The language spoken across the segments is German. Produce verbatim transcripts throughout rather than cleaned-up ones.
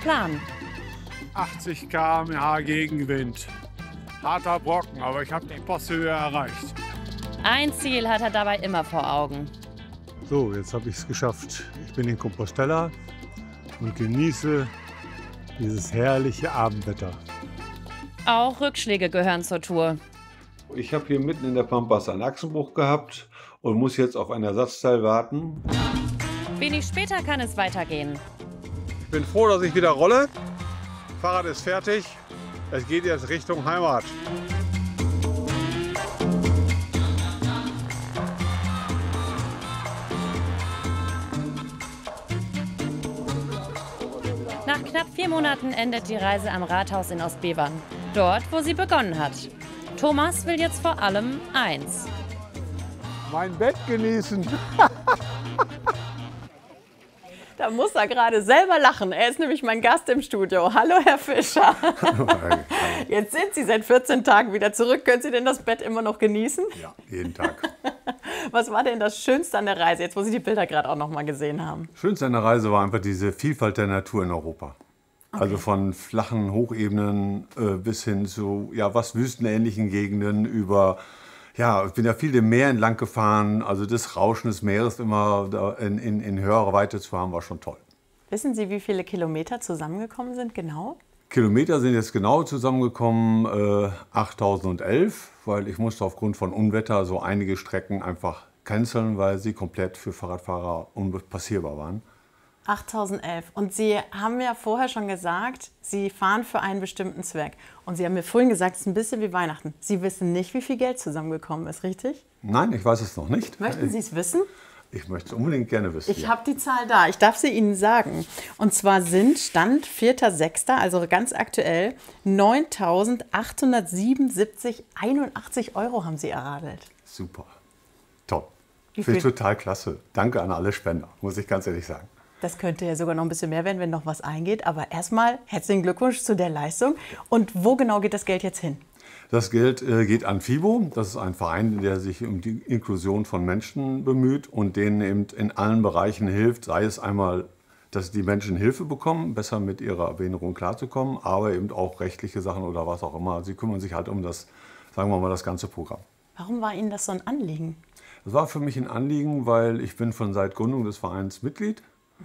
Plan. achtzig Kilometer pro Stunde Gegenwind. Harter Brocken, aber ich habe die Posthöhe erreicht. Ein Ziel hat er dabei immer vor Augen. So, jetzt habe ich es geschafft. Ich bin in Compostela und genieße dieses herrliche Abendwetter. Auch Rückschläge gehören zur Tour. Ich habe hier mitten in der Pampas einen Achsenbruch gehabt und muss jetzt auf ein Ersatzteil warten. Wenig später kann es weitergehen. Ich bin froh, dass ich wieder rolle. Fahrrad ist fertig. Es geht jetzt Richtung Heimat. Nach knapp vier Monaten endet die Reise am Rathaus in Ostbevern. Dort, wo sie begonnen hat. Thomas will jetzt vor allem eins. Mein Bett genießen. Da muss er gerade selber lachen. Er ist nämlich mein Gast im Studio. Hallo, Herr Fischer. Jetzt sind Sie seit vierzehn Tagen wieder zurück. Können Sie denn das Bett immer noch genießen? Ja, jeden Tag. Was war denn das Schönste an der Reise, jetzt wo Sie die Bilder gerade auch noch mal gesehen haben? Schönste an der Reise war einfach diese Vielfalt der Natur in Europa. Okay. Also von flachen Hochebenen äh, bis hin zu ja, was wüstenähnlichen Gegenden über... Ja, ich bin ja viel dem Meer entlang gefahren, also das Rauschen des Meeres immer da in, in, in höherer Weite zu haben, war schon toll. Wissen Sie, wie viele Kilometer zusammengekommen sind, genau? Kilometer sind jetzt genau zusammengekommen, äh, achttausendelf, weil ich musste aufgrund von Unwetter so einige Strecken einfach canceln, weil sie komplett für Fahrradfahrer unpassierbar waren. achttausendelf. Und Sie haben ja vorher schon gesagt, Sie fahren für einen bestimmten Zweck. Und Sie haben mir vorhin gesagt, es ist ein bisschen wie Weihnachten. Sie wissen nicht, wie viel Geld zusammengekommen ist, richtig? Nein, ich weiß es noch nicht. Möchten Sie es wissen? Ich möchte es unbedingt gerne wissen. Ich ja. habe die Zahl da. Ich darf sie Ihnen sagen. Und zwar sind Stand vierter sechster, also ganz aktuell, neuntausendachthundertsiebenundsiebzig Komma einundachtzig Euro haben Sie erradelt. Super. Toll. Wie Finde ich viel? total klasse. Danke an alle Spender, muss ich ganz ehrlich sagen. Das könnte ja sogar noch ein bisschen mehr werden, wenn noch was eingeht. Aber erstmal herzlichen Glückwunsch zu der Leistung. Und wo genau geht das Geld jetzt hin? Das Geld äh, geht an FIBO. Das ist ein Verein, der sich um die Inklusion von Menschen bemüht und denen eben in allen Bereichen hilft. Sei es einmal, dass die Menschen Hilfe bekommen, besser mit ihrer Behinderung klarzukommen, aber eben auch rechtliche Sachen oder was auch immer. Sie kümmern sich halt um das, sagen wir mal, das ganze Programm. Warum war Ihnen das so ein Anliegen? Das war für mich ein Anliegen, weil ich bin von seit Gründung des Vereins Mitglied.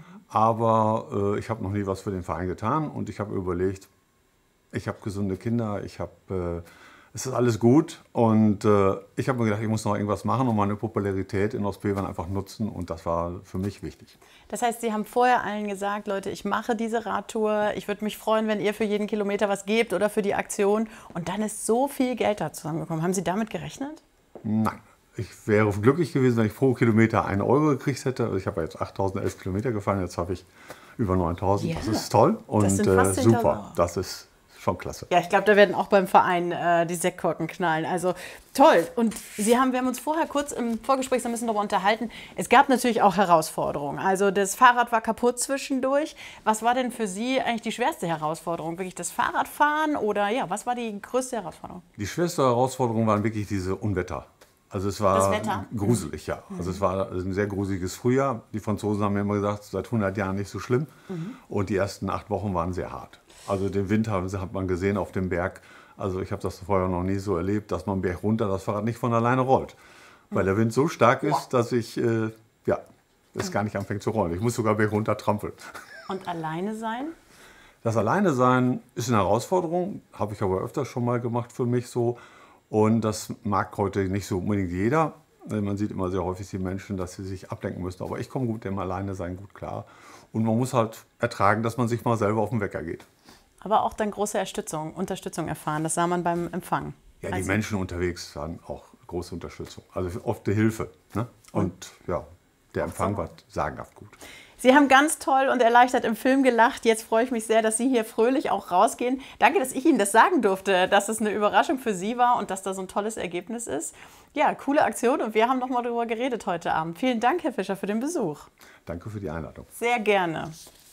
Aber äh, ich habe noch nie was für den Verein getan und ich habe überlegt, ich habe gesunde Kinder, ich habe, äh, es ist alles gut und äh, ich habe mir gedacht, ich muss noch irgendwas machen und meine Popularität in Ostbevern einfach nutzen und das war für mich wichtig. Das heißt, Sie haben vorher allen gesagt, Leute, ich mache diese Radtour, ich würde mich freuen, wenn ihr für jeden Kilometer was gebt oder für die Aktion und dann ist so viel Geld da zusammengekommen. Haben Sie damit gerechnet? Nein. Ich wäre glücklich gewesen, wenn ich pro Kilometer einen Euro gekriegt hätte. Ich habe jetzt achttausendelf Kilometer gefahren, jetzt habe ich über neuntausend. Ja, das ist toll und das sind fast äh, zehntausend super. Euro. Das ist schon klasse. Ja, ich glaube, da werden auch beim Verein äh, die Sektkorken knallen. Also toll. Und Sie haben, wir haben uns vorher kurz im Vorgespräch so ein bisschen darüber unterhalten. Es gab natürlich auch Herausforderungen. Also das Fahrrad war kaputt zwischendurch. Was war denn für Sie eigentlich die schwerste Herausforderung? Wirklich das Fahrradfahren oder ja, was war die größte Herausforderung? Die schwerste Herausforderung waren wirklich diese Unwetter. Also es war Das Wetter? gruselig, ja. Also es war ein sehr gruseliges Frühjahr. Die Franzosen haben mir immer gesagt, seit hundert Jahren nicht so schlimm. Mhm. Und die ersten acht Wochen waren sehr hart. Also den Winter hat man gesehen auf dem Berg. Also ich habe das vorher noch nie so erlebt, dass man Berg runter das Fahrrad nicht von alleine rollt. Weil der Wind so stark ist, dass ich, äh, ja, es gar nicht anfängt zu rollen. Ich muss sogar Berg runter trampeln. Und alleine sein? Das Alleine sein ist eine Herausforderung, habe ich aber öfters schon mal gemacht für mich so. Und das mag heute nicht so unbedingt jeder. Man sieht immer sehr häufig die Menschen, dass sie sich ablenken müssen. Aber ich komme gut dem Alleine-Sein gut klar. Und man muss halt ertragen, dass man sich mal selber auf den Wecker geht. Aber auch dann große Unterstützung, Unterstützung erfahren. Das sah man beim Empfang. Ja, die Also- Menschen unterwegs waren auch große Unterstützung. Also oft die Hilfe. Ne? Und ja, der Empfang war sagenhaft gut. Sie haben ganz toll und erleichtert im Film gelacht. Jetzt freue ich mich sehr, dass Sie hier fröhlich auch rausgehen. Danke, dass ich Ihnen das sagen durfte, dass es eine Überraschung für Sie war und dass da so ein tolles Ergebnis ist. Ja, coole Aktion und wir haben noch mal darüber geredet heute Abend. Vielen Dank, Herr Fischer, für den Besuch. Danke für die Einladung. Sehr gerne.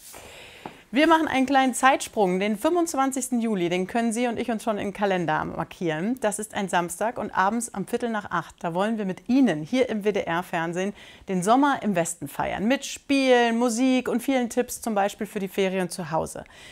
Wir machen einen kleinen Zeitsprung. Den fünfundzwanzigsten Juli, den können Sie und ich uns schon im Kalender markieren. Das ist ein Samstag und abends um Viertel nach acht. Da wollen wir mit Ihnen hier im W D R-Fernsehen den Sommer im Westen feiern. Mit Spielen, Musik und vielen Tipps, zum Beispiel für die Ferien zu Hause.